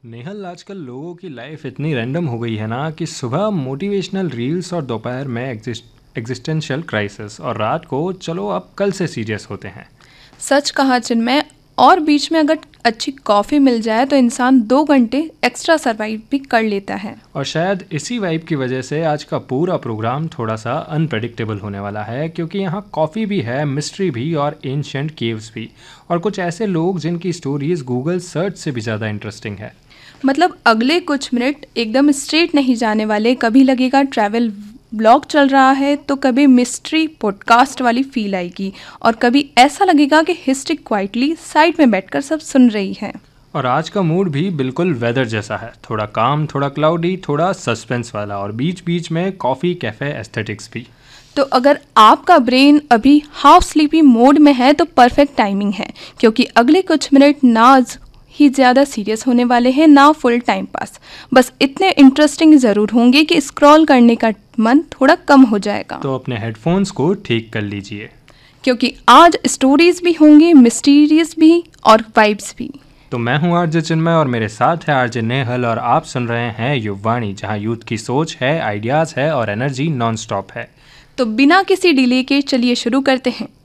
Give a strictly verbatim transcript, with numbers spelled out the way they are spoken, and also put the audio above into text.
नेहल, आजकल लोगों की लाइफ इतनी रैंडम हो गई है ना कि सुबह मोटिवेशनल रील्स और दोपहर में एग्जिस्ट एग्जिस्टेंशियल क्राइसिस और रात को चलो अब कल से सीरियस होते हैं। सच कहा चिन्मय। और बीच में अगर अच्छी कॉफ़ी मिल जाए तो इंसान दो घंटे एक्स्ट्रा सरवाइव भी कर लेता है। और शायद इसी वाइब की वजह से आज का पूरा प्रोग्राम थोड़ा सा अनप्रेडिक्टेबल होने वाला है, क्योंकि यहाँ कॉफ़ी भी है, मिस्ट्री भी और एंशिएंट केव्स भी, और कुछ ऐसे लोग जिनकी स्टोरीज गूगल सर्च से भी ज़्यादा इंटरेस्टिंग है। मतलब अगले कुछ मिनट एकदम स्ट्रेट नहीं जाने वाले। कभी लगेगा ट्रैवल ब्लॉग चल रहा है, तो कभी मिस्ट्री पॉडकास्ट वाली फील आएगी, और कभी ऐसा लगेगा कि हिस्ट्री क्वाइटली साइड में बैठकर सब सुन रही है। और आज का मूड भी बिल्कुल वेदर जैसा है, थोड़ा काम, थोड़ा क्लाउडी, थोड़ा सस्पेंस वाला, और बीच बीच में कॉफ़ी कैफ़े एस्थेटिक्स भी। तो अगर आपका ब्रेन अभी हाफ स्लीपी मोड में है तो परफेक्ट टाइमिंग है, क्योंकि अगले कुछ मिनट ना ही ज़्यादा सीरियस होने वाले हैं ना फुल टाइम पास। बस इतने इंटरेस्टिंग ज़रूर होंगे कि स्क्रॉल करने का मन थोड़ा कम हो जाएगा। तो अपने हेडफोन्स को ठीक कर लीजिए, क्योंकि आज स्टोरीज भी होंगी, मिस्टीरियस भी और वाइब्स भी। तो मैं हूँ आरजे चिन्मय और मेरे साथ है आरजे नेहल, और आप सुन रहे हैं युवाणी, जहाँ यूथ की सोच है, आइडियाज़ है और एनर्जी नॉन स्टॉप है। तो बिना किसी डिले के चलिए शुरू करते हैं।